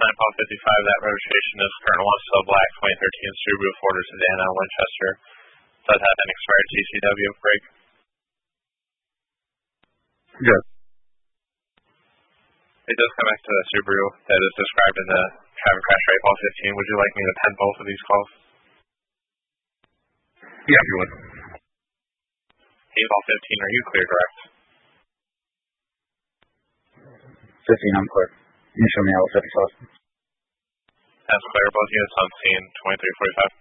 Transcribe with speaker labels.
Speaker 1: Paul 55, that registration is Colonel Westfield Black, 2013 Subaru Forester sedan on Winchester. Does have an expired TCW break.
Speaker 2: Good.
Speaker 1: It does come back to the Subaru that is described in the traffic crash rate Paul 15. Would you like me to pen both of these calls?
Speaker 2: Yeah, if you would.
Speaker 1: Hey, Paul 15, are you clear direct?
Speaker 2: 15, I'm clear. You can show me how it's 55.
Speaker 1: That's clear. Both units on scene, 2345.